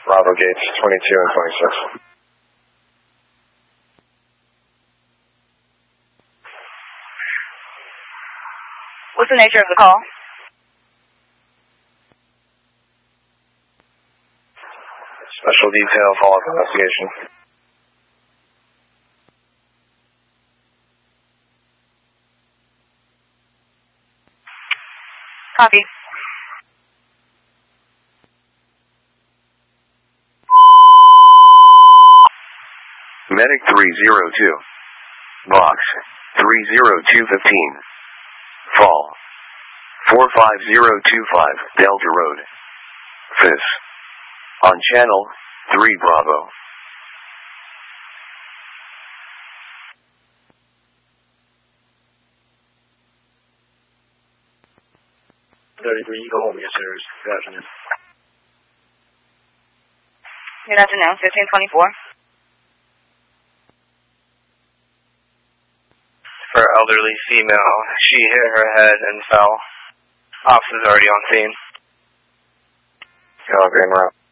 Bravo gates 22 and 26. What's the nature of the call? Special detail follow-up investigation. Copy. Medic 302. Box 30215. Fall 45025 Delta Road. FIS. On channel 3 Bravo. 33, you go home, yes, sir. Good afternoon. Good afternoon, 1524. For elderly female, she hit her head and fell. Ops is already on scene. Green route.